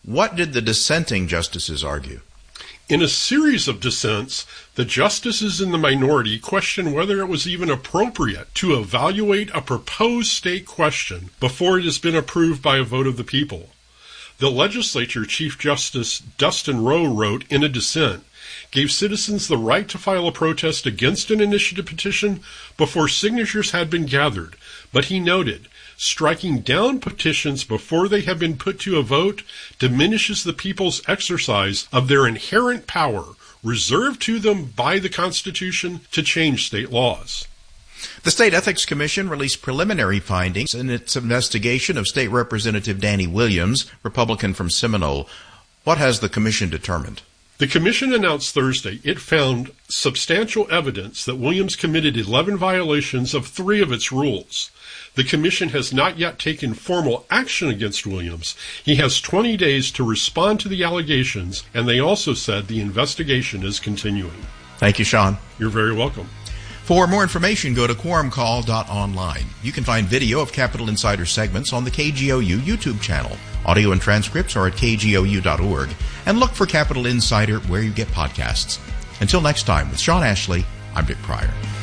What did the dissenting justices argue? In a series of dissents, the justices in the minority questioned whether it was even appropriate to evaluate a proposed state question before it has been approved by a vote of the people. The legislature, Chief Justice Dustin Rowe wrote in a dissent, gave citizens the right to file a protest against an initiative petition before signatures had been gathered, but he noted, striking down petitions before they have been put to a vote diminishes the people's exercise of their inherent power reserved to them by the Constitution to change state laws. The State Ethics Commission released preliminary findings in its investigation of State Representative Danny Williams, Republican from Seminole. What has the commission determined? The commission announced Thursday it found substantial evidence that Williams committed 11 violations of 3 of its rules. The commission has not yet taken formal action against Williams. He has 20 days to respond to the allegations, and they also said the investigation is continuing. Thank you, Sean. You're very welcome. For more information, go to quorumcall.online. You can find video of Capitol Insider segments on the KGOU YouTube channel. Audio and transcripts are at kgou.org. And look for Capitol Insider where you get podcasts. Until next time, with Sean Ashley, I'm Dick Pryor.